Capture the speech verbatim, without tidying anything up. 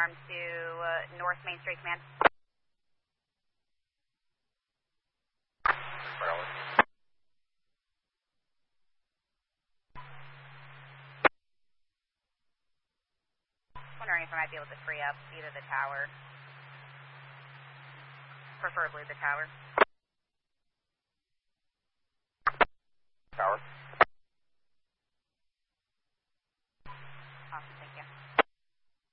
alarm to uh, North Main Street Command. Wondering if I might be able to free up either the tower, preferably the tower. Tower.